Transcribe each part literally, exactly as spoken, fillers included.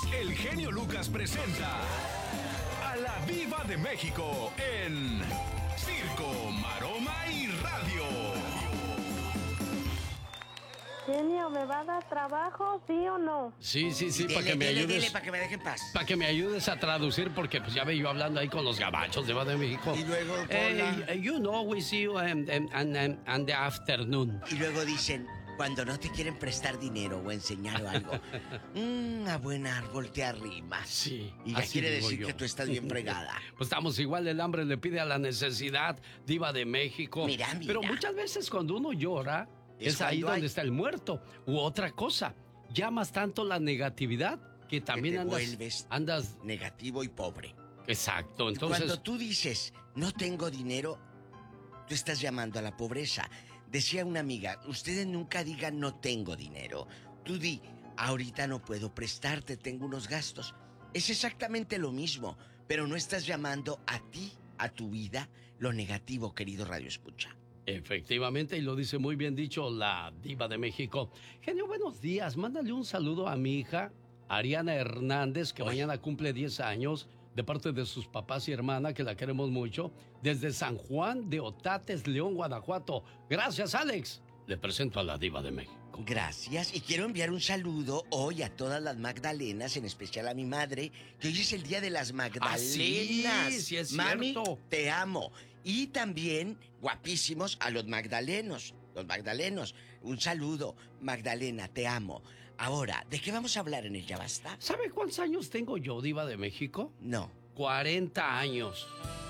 el genio Lucas presenta a la Diva de México en Circo, Maroma y Radio. Genio, ¿me va a dar trabajo, sí o no? Sí, sí, sí, Dile, para que me dile, ayudes. dile, para que me deje en paz. Para que me ayudes a traducir, porque pues ya ve yo hablando ahí con los gabachos de Diva de México. Y luego, Hey, uh, you know, we see you um, um, and, um, and the afternoon. Y luego dicen, cuando no te quieren prestar dinero o enseñar algo, mmm, a buen árbol te arrima. Sí. Y ya así quiere digo decir yo. que tú estás bien fregada. Pues estamos igual, el hambre le pide a la necesidad, Diva de México. Mira, mira. Pero muchas veces cuando uno llora, Es es, ahí cuando donde hay- está el muerto. U otra cosa, llamas tanto la negatividad que también te andas, vuelves andas... negativo y pobre. Exacto, entonces... Cuando tú dices, no tengo dinero, tú estás llamando a la pobreza. Decía una amiga, ustedes nunca digan no tengo dinero. Tú di, ahorita no puedo prestarte, tengo unos gastos. Es exactamente lo mismo, pero no estás llamando a ti, a tu vida, lo negativo, querido Radio Escucha. Efectivamente, y lo dice muy bien dicho la Diva de México. Genio, buenos días. Mándale un saludo a mi hija, Ariana Hernández, que Oye. mañana cumple diez años, de parte de sus papás y hermana, que la queremos mucho, desde San Juan de Otates, León, Guanajuato. Gracias, Alex. Le presento a la Diva de México. Gracias, y quiero enviar un saludo hoy a todas las Magdalenas, en especial a mi madre, que hoy es el día de las Magdalenas. Ah, sí, sí es Mami, cierto. te amo. Y también, guapísimos, a los magdalenos, los magdalenos. Un saludo, Magdalena, te amo. Ahora, ¿de qué vamos a hablar en el Ya Basta? ¿Sabe cuántos años tengo yo, Diva de México? No. cuarenta años.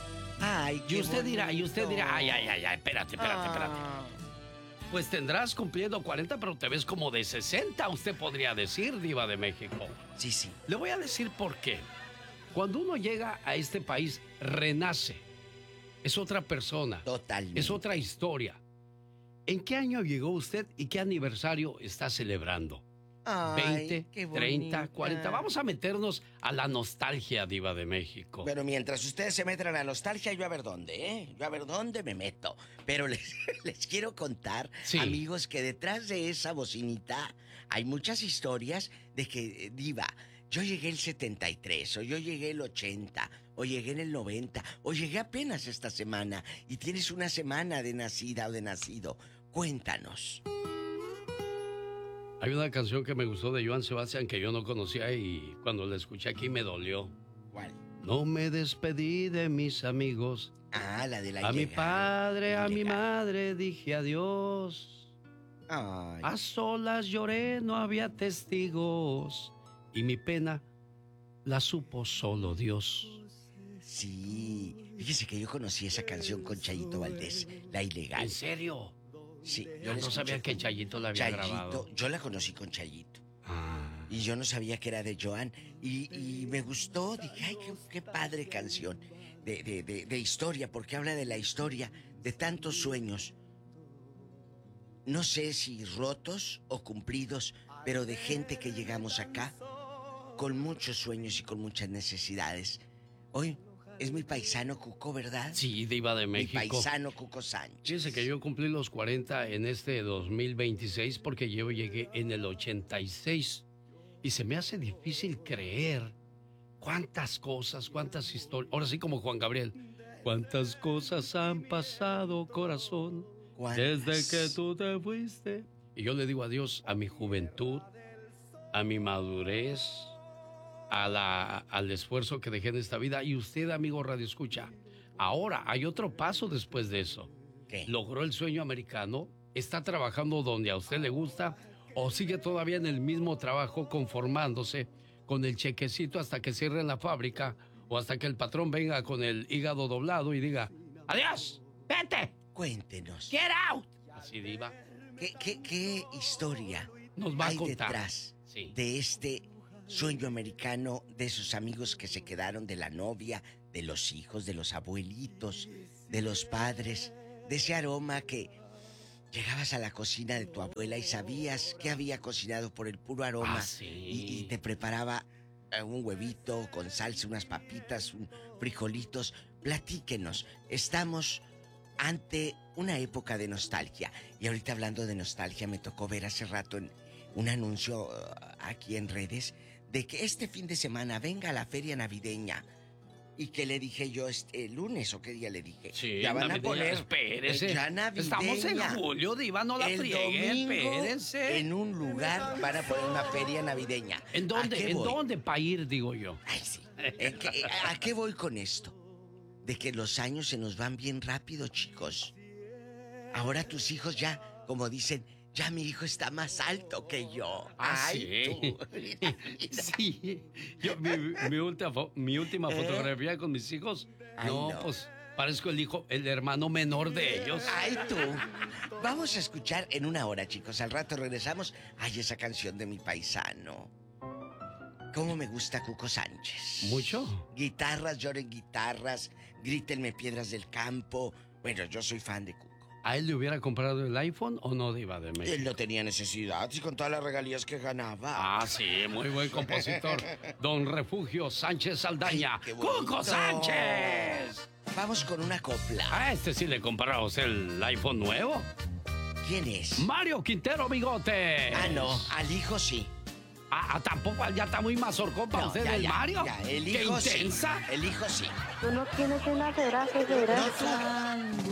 Ay, Y qué usted dirá, y usted bonito. dirá, ay, ay, ay, ay, espérate, espérate, espérate. Ah. Pues tendrás cumpliendo cuarenta, pero te ves como de sesenta, usted podría decir, Diva de México. Sí, sí. Le voy a decir por qué. Cuando uno llega a este país, renace. Es otra persona. Totalmente. Es otra historia. ¿En qué año llegó usted y qué aniversario está celebrando? Ay, veinte, qué treinta, bonita. cuarenta. Vamos a meternos a la nostalgia, Diva de México. Pero mientras ustedes se metan a la nostalgia, yo a ver dónde, ¿eh? Yo a ver dónde me meto. Pero les, les quiero contar, Sí. amigos, que detrás de esa bocinita hay muchas historias de que, eh, Diva, yo llegué el setenta y tres, o yo llegué el ochenta, o llegué en el noventa, o llegué apenas esta semana, y tienes una semana de nacida o de nacido. Cuéntanos. Hay una canción que me gustó de Joan Sebastián que yo no conocía y cuando la escuché aquí me dolió. ¿Cuál? No me despedí de mis amigos. Ah, la de la A mi ilegal. padre, a mi Ilegal. madre dije adiós. Ay. A solas lloré, no había testigos. Y mi pena la supo solo Dios. Sí. Fíjese que yo conocí esa canción con Chayito Valdés, La Ilegal. ¿En serio? Sí, Yo la no escuché sabía que con Chayito la había Chayito. grabado. Yo la conocí con Chayito. Ah. Y yo no sabía que era de Joan. Y, y me gustó. Dije, ay, qué, qué padre canción. De, de, de, de historia, porque habla de la historia de tantos sueños. No sé si rotos o cumplidos, pero de gente que llegamos acá con muchos sueños y con muchas necesidades. Hoy es mi paisano Cuco, ¿verdad? Sí, Diva de Mi México. paisano Cuco Sánchez. Fíjese que yo cumplí los cuarenta en este dos mil veintiséis porque yo llegué en el ochenta y seis. Y se me hace difícil creer cuántas cosas, cuántas historias. Ahora sí como Juan Gabriel. Cuántas cosas han pasado, corazón, ¿Cuántas? desde que tú te fuiste. Y yo le digo adiós a mi juventud, a mi madurez, a la, al esfuerzo que dejé en esta vida. Y usted, amigo Radio Escucha, ahora hay otro paso después de eso. ¿Qué? Logró el sueño americano, está trabajando donde a usted le gusta o sigue todavía en el mismo trabajo conformándose con el chequecito hasta que cierren la fábrica o hasta que el patrón venga con el hígado doblado y diga, adiós, vete, Cuéntenos. get out. Así, Diva, ¿Qué, qué, qué historia nos va a hay contar. detrás Sí. de este sueño americano, de sus amigos que se quedaron, de la novia, de los hijos, de los abuelitos, de los padres, de ese aroma que llegabas a la cocina de tu abuela y sabías que había cocinado por el puro aroma? Ah, sí. y, y te preparaba eh, un huevito con salsa, unas papitas, un, frijolitos. Platíquenos, estamos ante una época de nostalgia. Y ahorita hablando de nostalgia, me tocó ver hace rato en un anuncio uh, aquí en redes de que este fin de semana venga a la feria navideña. Y que le dije yo este el lunes, ¿o qué día le dije? Sí, ya van navideña, a poner. espérese. Ya navideña. Estamos en julio, Diva, no la el friegue, domingo, espérense. en un lugar van a poner una feria navideña. ¿En ¿A dónde? qué ¿En voy? dónde para ir, digo yo? Ay, sí. ¿En qué- ¿A qué voy con esto? De que los años se nos van bien rápido, chicos. Ahora tus hijos ya, como dicen, ya mi hijo está más alto que yo. Ah, Ay, sí. tú. Sí. Yo, mi, mi última, fo- mi última ¿Eh? fotografía con mis hijos. Ay, no, no. pues parezco el hijo, el hermano menor de ellos. Ay, tú. Vamos a escuchar en una hora, chicos. Al rato regresamos. Ay, esa canción de mi paisano. ¿Cómo me gusta Cuco Sánchez? ¿Mucho? Guitarras, lloren guitarras, grítenme piedras del campo. Bueno, yo soy fan de Cuco. ¿A él le hubiera comprado el iPhone o no, Diva de México? Él no tenía necesidad, y con todas las regalías que ganaba. Ah, sí, muy buen compositor. Don Refugio Sánchez Saldaña. Ay, qué bonito. ¡Cuco Sánchez! Vamos con una copla. A este sí le compramos el iPhone nuevo. ¿Quién es? Mario Quintero Bigote. Ah, no, al hijo sí. Ah, ah, tampoco, ya está muy mazorcón para No, usted ya, el ya, Mario. ya, el ¡Qué hijo sí. intensa! El hijo sí. Tú no tienes una será, que será. No tú.